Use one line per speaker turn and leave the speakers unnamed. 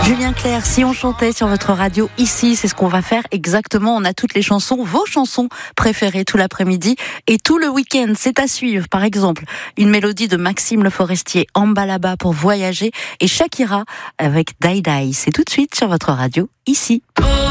Julien Clerc, si on chantait sur votre radio ici, c'est ce qu'on va faire exactement. On a toutes les chansons, vos chansons préférées tout l'après-midi et tout le week-end. C'est à suivre. Par exemple, une mélodie de Maxime Le Forestier, Ambalaba pour voyager et Shakira avec Dai Dai. C'est tout de suite sur votre radio ici.